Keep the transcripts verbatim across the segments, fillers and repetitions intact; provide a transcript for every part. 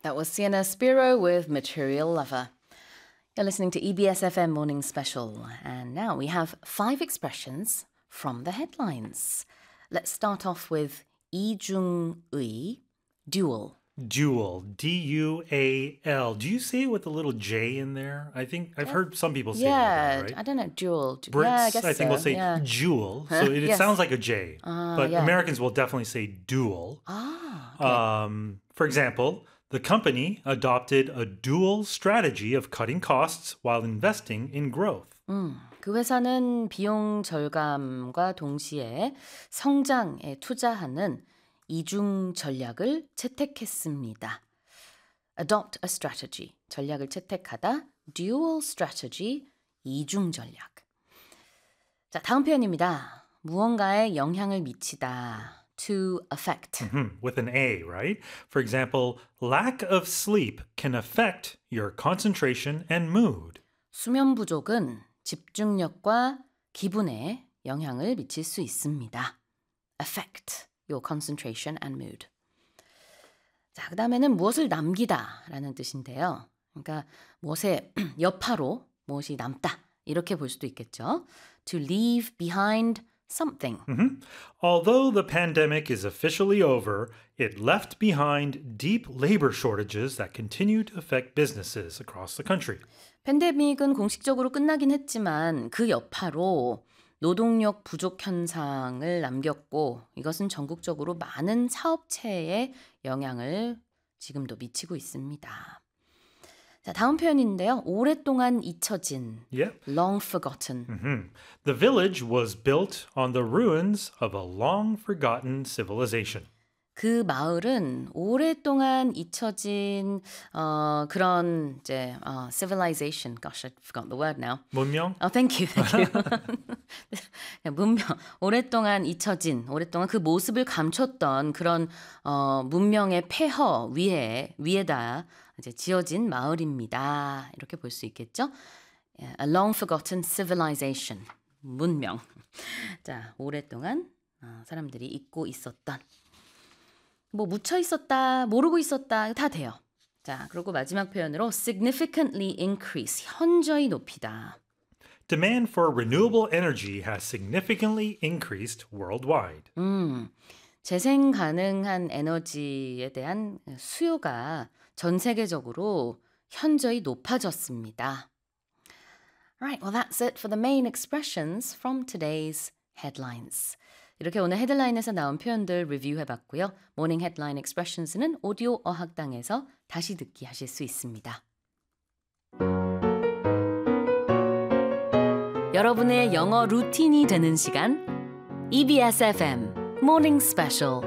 That was Sienna Spiro with Material Lover. You're listening to E B S F M Morning Special. And now we have five expressions from the headlines. Let's start off with 이중의, dual. Dual, D U A L. Do you say it with a little J in there? I think I've heard some people say yeah, it like that, right? I don't know, dual. Brits, yeah, I guess I think, so. will say yeah. jewel. So it, it Yes. sounds like a J. Uh, but yeah. Americans will definitely say dual. Ah, okay. Um, for example, the company adopted a dual strategy of cutting costs while investing in growth. 음, 그 회사는 비용 절감과 동시에 성장에 투자하는 이중 전략을 채택했습니다. Adopt a strategy, 전략을 채택하다. Dual strategy, 이중 전략. 자, 다음 표현입니다. 무언가에 영향을 미치다. To affect. Hmm, with an A, right? For example, lack of sleep can affect your concentration and mood. 수면 부족은 집중력과 기분에 영향을 미칠 수 있습니다. Affect your concentration and mood. 자, 그 다음에는 무엇을 남기다 라는 뜻인데요. 그러니까 무엇의 여파로 무엇이 남다 이렇게 볼 수도 있겠죠. To leave behind something. Mm-hmm. Although the pandemic is officially over, it left behind deep labor shortages that continue to affect businesses across the country. 팬데믹은 공식적으로 끝나긴 했지만 그 여파로 노동력 부족 현상을 남겼고 이것은 전국적으로 많은 사업체에 영향을 지금도 미치고 있습니다. 자, 다음 표현인데요. 오랫동안 잊혀진, Yep. long forgotten. Mm-hmm. The village was built on the ruins of a long forgotten civilization. 그 마을은 오랫동안 잊혀진 어, 그런 이제 어, civilization. Gosh, I forgot the word now. 문명? Oh, thank you, thank you. 문명, 오랫동안 잊혀진, 오랫동안 그 모습을 감췄던 그런 어, 문명의 폐허 위에 위에다 이제 지어진 마을입니다. 이렇게 볼 수 있겠죠? A long forgotten civilization, 문명. 자, 오랫동안 어, 사람들이 잊고 있었던. 뭐 묻혀 있었다, 모르고 있었다 다 돼요. 자, 그리고 마지막 표현으로 significantly increase, 현저히 높이다. Demand for renewable energy has significantly increased worldwide. 음, 재생 가능한 에너지에 대한 수요가 전 세계적으로 현저히 높아졌습니다. Right, well that's it for the main expressions from today's headlines. 이렇게 오늘 헤드라인에서 나온 표현들 리뷰해봤고요. 모닝 헤드라인 expressions는 오디오 어학당에서 다시 듣기 하실 수 있습니다. 여러분의 영어 루틴이 되는 시간 이비에스 에프엠 Morning Special.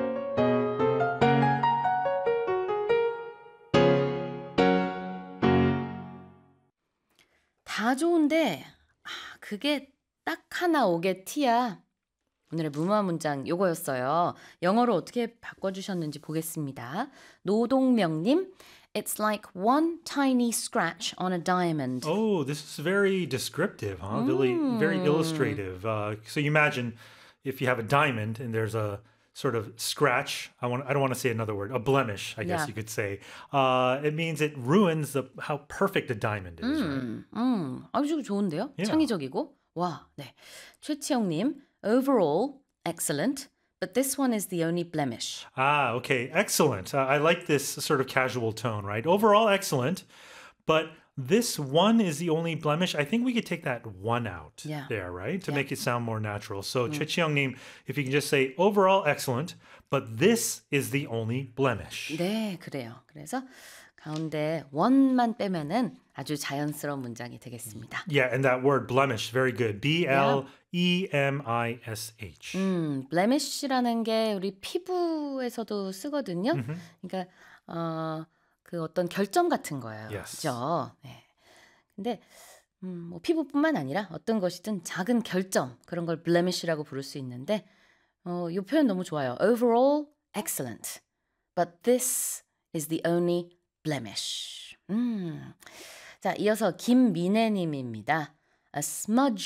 다 좋은데 아, 그게 딱 하나 오게티야. 오늘의 무모한 문장 요거였어요. 영어로 어떻게 바꿔주셨는지 보겠습니다. 노동명님, It's like one tiny scratch on a diamond. Oh, this is very descriptive, huh? Very, very illustrative. Uh, so you imagine if you have a diamond and there's a sort of scratch. I want. I don't want to say another word. A blemish, I guess Yeah. you could say. Uh, it means it ruins the how perfect a diamond is. Right? 음, 음, 아주 좋은데요? Yeah. 창의적이고. 와, 네. 최치영님, overall, excellent. But this one is the only blemish. Ah, okay, excellent. Uh, I like this sort of casual tone, right? Overall, excellent, but this one is the only blemish. I think we could take that one out Yeah. there, right? To Yeah. make it sound more natural. So, mm. 최치영님, if you can just say overall, excellent, but this is the only blemish. 네, 그래요. 그래서 가운데 one만 빼면은 아주 자연스러운 문장이 되겠습니다. Yeah, and that word blemish, very good. B L E M I S H. 음, blemish라는 게 우리 피부에서도 쓰거든요. 그러니까 어, 그 어떤 결점 같은 거예요. Yes. 그죠? 네. 근데 음, 뭐 피부뿐만 아니라 어떤 것이든 작은 결점 그런 걸 blemish라고 부를 수 있는데 어, 이 표현 너무 좋아요. Overall, excellent. But this is the only blemish. 음. 자, 이어서 김민혜님입니다. A smudge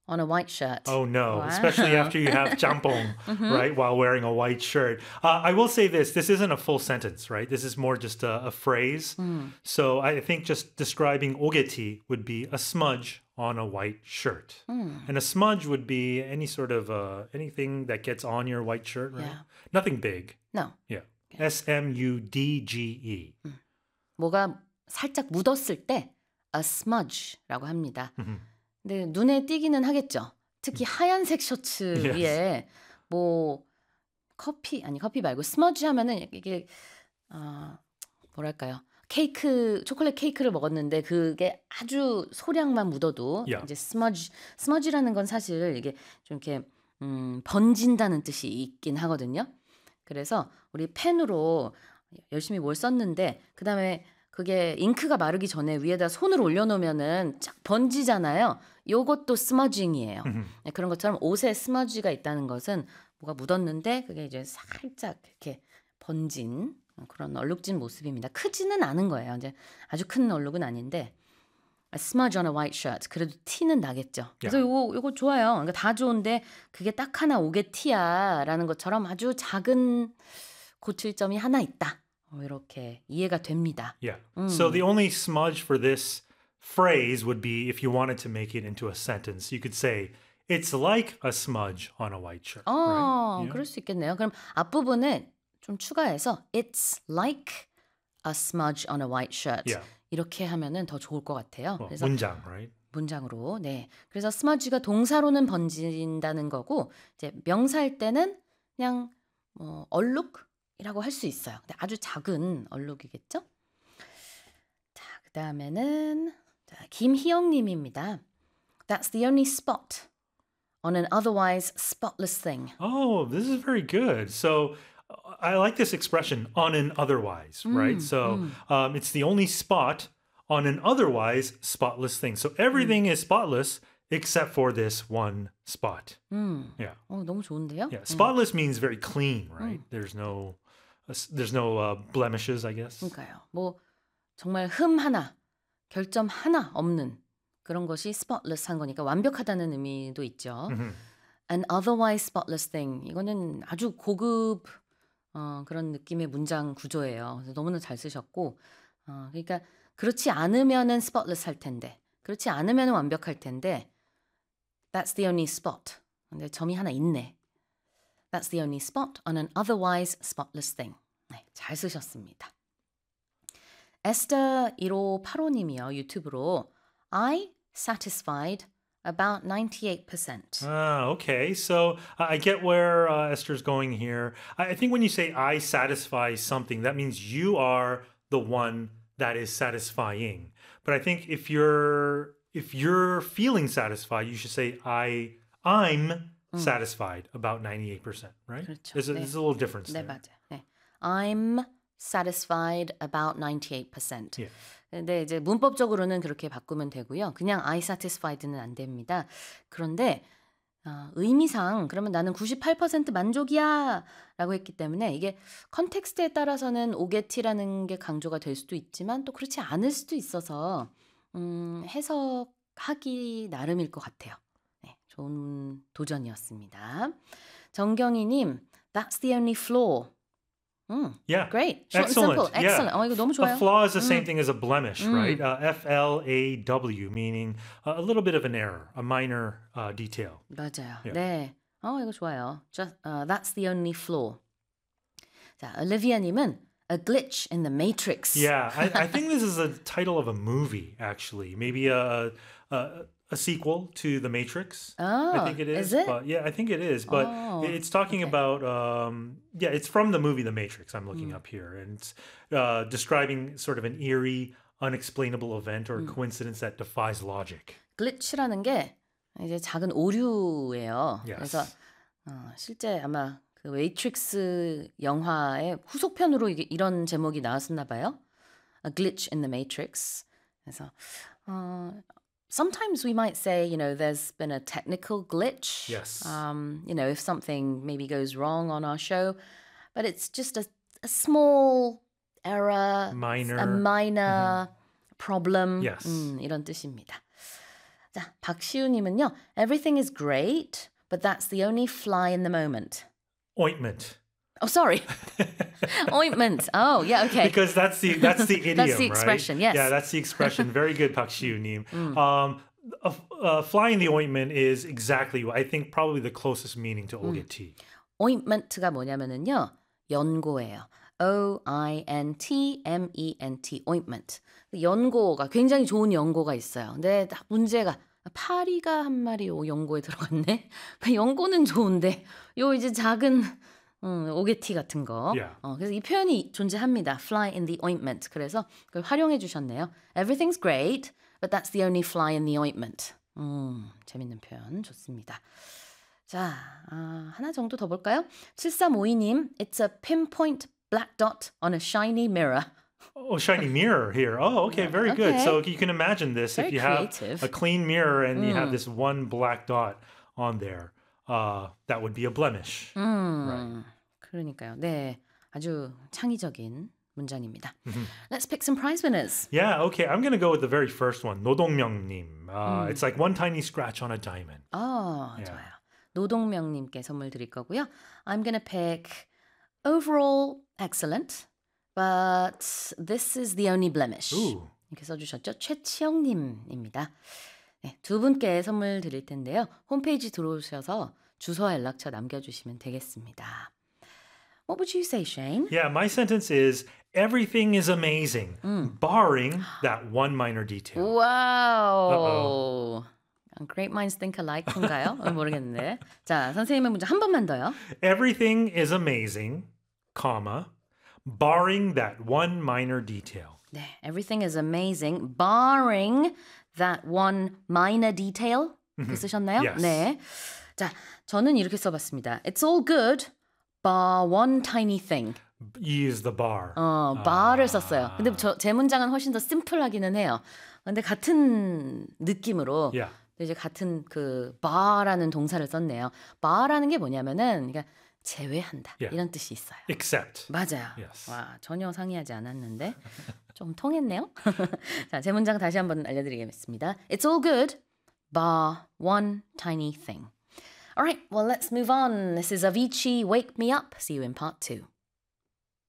on a white shirt. Oh no, Wow. especially after you have jampong, right, while wearing a white shirt. Uh, I will say this, this isn't a full sentence, right? This is more just a, a phrase. So I think just describing 오게티 would be a smudge on a white shirt. And a smudge would be any sort of, uh, anything that gets on your white shirt, right? Yeah. Nothing big. No. Yeah. S M U D G E. 뭐가 살짝 묻었을 때 a smudge라고 합니다. 근데 눈에 띄기는 하겠죠. 특히 하얀색 셔츠 Yes. 위에 뭐 커피 아니 커피 말고 스머지 하면은 이게 어, 뭐랄까요? 케이크 초콜릿 케이크를 먹었는데 그게 아주 소량만 묻어도 Yeah. 이제 스머지 스머지라는 건 사실 이게 좀 이렇게 음, 번진다는 뜻이 있긴 하거든요. 그래서 우리 펜으로 열심히 뭘 썼는데 그다음에 그게 잉크가 마르기 전에 위에다 손을 올려놓으면은 쫙 번지잖아요. 요것도 스머징이에요. 네, 그런 것처럼 옷에 스머지가 있다는 것은 뭐가 묻었는데 그게 이제 살짝 이렇게 번진 그런 얼룩진 모습입니다. 크지는 않은 거예요. 이제 아주 큰 얼룩은 아닌데 a smudge on a white shirt. 그래도 티는 나겠죠. 그래서 Yeah. 요거 요거 좋아요. 그러니까 다 좋은데 그게 딱 하나 오게티야라는 것처럼 아주 작은 고칠 점이 하나 있다. 어, 이렇게 이해가 됩니다. Yeah. So the only smudge for this phrase would be if you wanted to make it into a sentence. You could say, it's like a smudge on a white shirt. 어, right? Yeah. 그럴 수 있겠네요. 그럼 앞부분에 좀 추가해서 it's like a smudge on a white shirt. Yeah. 이렇게 하면은 더 좋을 것 같아요. Well, 그래서 문장, right? 문장으로. 네. 그래서 smudge가 동사로는 번진다는 거고 이제 명사일 때는 그냥 뭐 얼룩이라고 할 수 있어요. 근데 아주 작은 얼룩이겠죠? 자, 그다음에는 자, 김희영 님입니다. That's the only spot on an otherwise spotless thing. Oh, this is very good. So uh, I like this expression, on an otherwise, right? So um, it's the only spot on an otherwise spotless thing. So everything is spotless except for this one spot. Yeah. 어, 너무 좋은데요? Yeah. Spotless means very clean, right? There's no uh, s- there's no uh, blemishes, I guess. 그러니까요. 뭐 정말 흠 하나, 결점 하나 없는 그런 것이 spotless한 거니까 완벽하다는 의미도 있죠. An otherwise spotless thing. 이거는 아주 고급 어, 그런 느낌의 문장 구조예요. 그래서 너무나 잘 쓰셨고, 어, 그러니까 그렇지 않으면은 spotless 할 텐데, 그렇지 않으면은 완벽할 텐데, that's the only spot. 근데 점이 하나 있네. That's the only spot on an otherwise spotless thing. 네, 잘 쓰셨습니다. 에스터 일오팔오 님이요. 유튜브로 I satisfied about ninety-eight percent. Ah, okay. So I I get where uh, Esther's going here. I I think when you say I satisfy something, that means you are the one that is satisfying. But I think if you're if you're feeling satisfied, you should say I I'm satisfied about ninety-eight percent, right? 그렇죠. There's a, 네. there's a little difference 네, there. 맞아요. 네. I'm satisfied about ninety-eight percent. Yeah. 근데 이제 문법적으로는 그렇게 바꾸면 되고요. 그냥 I satisfied는 안 됩니다. 그런데 어, 의미상 그러면 나는 구십팔 퍼센트 만족이야 라고 했기 때문에 이게 컨텍스트에 따라서는 오게티라는 게 강조가 될 수도 있지만 또 그렇지 않을 수도 있어서 음, 해석하기 나름일 것 같아요. 네, 좋은 도전이었습니다. 정경희님, that's the only flaw. 음, Yeah. great. Short Excellent. and simple. Yeah. Excellent. 어, 이거 너무 A 좋아요. flaw is the same thing as a blemish, right? Uh, F L A W, meaning uh, a little bit of an error, a minor uh, detail. 맞아요. Yeah. 네. 어, 이거 좋아요. Just, uh, that's the only flaw. 자, 올리비아님은 a glitch in the matrix. Yeah, I, I think this is a title of a movie, actually. Maybe a a, a sequel to The Matrix. Oh, I think it is. is it? But yeah, I think it is. But Oh, it's talking okay. about um, yeah, it's from the movie The Matrix. I'm looking up here, and it's uh, describing sort of an eerie, unexplainable event or coincidence that defies logic. glitch라는 게 이제 작은 오류예요. Yes. 그래서 어, 실제 아마 그 웨이트릭스 영화의 후속편으로 이게 이런 제목이 나왔었나 봐요. A glitch in the matrix. 그래서 어, sometimes we might say, you know, there's been a technical glitch. Yes. Um, you know, if something maybe goes wrong on our show, but it's just a, a small error, Minor. a minor problem. Yes. 음, 이런 뜻입니다. 자, 박시우님은요. Everything is great, but that's the only fly in the moment. Ointment. Oh, sorry. Ointment. Oh, yeah, okay. Because that's the that's the idiom, That's the right? expression, yes. Yeah, that's the expression. Very good, Pak Shiu Nim. Um, a, a fly in the ointment is exactly, I think, probably the closest meaning to 오게티. ointment가 뭐냐면은요. 연고예요. O I N T M E N T ointment. 연고가 굉장히 좋은 연고가 있어요. 근데 딱 문제가 파리가 한 마리 요 연고에 들어갔네. 연고는 좋은데 요 이제 작은 음, 오게티 같은 거. Yeah. 어, 그래서 이 표현이 존재합니다. Fly in the ointment. 그래서 그걸 활용해 주셨네요. Everything's great, but that's the only fly in the ointment. 음, 재밌는 표현 좋습니다. 자, 아, 하나 정도 더 볼까요? 칠삼오이님, It's a pinpoint black dot on a shiny mirror. Oh, shiny mirror here. Oh, okay, very good. Okay. So you can imagine this Very if you have creative. a clean mirror and you have this one black dot on there. Uh, that would be a blemish. 음, Right. 그러니까요. 네, 아주 창의적인 문장입니다. Let's pick some prize winners. Yeah, okay. I'm going to go with the very first one. 노동명님. Uh, It's like one tiny scratch on a diamond. 아, Yeah. 좋아요. 노동명님께 선물 드릴 거고요. I'm gonna pick overall excellent, but this is the only blemish. Ooh. 이렇게 써주셨죠? 최치영님입니다. 네, 두 분께 선물 드릴 텐데요. 홈페이지 들어오셔서 주소와 연락처 남겨주시면 되겠습니다. What would you say, Shane? Yeah, my sentence is everything is amazing, barring that one minor detail. 와우. Great minds think alike인가요? 어, 모르겠는데. 자, 선생님의 문제 한 번만 더요. Everything is amazing, comma, barring that one minor detail. 네, everything is amazing, barring that one minor detail. 이렇게 쓰셨나요? Yes. 네. 자, 저는 이렇게 써봤습니다. It's all good, bar one tiny thing. Use the bar. 어, bar를 썼어요. 근데 저, 제 문장은 훨씬 더 심플하기는 해요. 근데 같은 느낌으로 Yeah. 이제 같은 그 bar라는 동사를 썼네요. bar라는 게 뭐냐면은 그러니까 제외한다 Yeah. 이런 뜻이 있어요. Except. 맞아요. Yes. 와, 전혀 상의하지 않았는데 좀 통했네요. 자, 제 문장 다시 한번 알려드리겠습니다. It's all good, bar one tiny thing. All right, well, let's move on. This is Avicii, Wake Me Up. See you in part two.